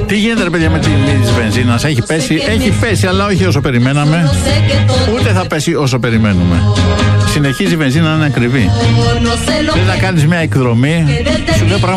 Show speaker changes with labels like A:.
A: Τι γίνεται ρε παιδιά με τη τιμή της βενζίνας? Έχει πέσει αλλά όχι όσο περιμέναμε. Ούτε θα πέσει όσο περιμένουμε. Συνεχίζει η βενζίνα να είναι ακριβή. Θέλει να κάνεις μια εκδρομή, σου λέει